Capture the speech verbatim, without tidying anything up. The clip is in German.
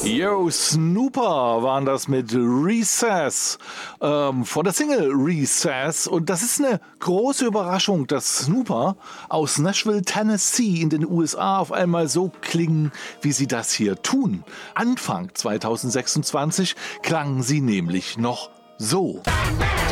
Yo, Snooper waren das mit Recess ähm, von der Single Recess. Und das ist eine große Überraschung, dass Snooper aus Nashville, Tennessee in den U S A auf einmal so klingen, wie sie das hier tun. Anfang zwanzig sechsundzwanzig klangen sie nämlich noch so.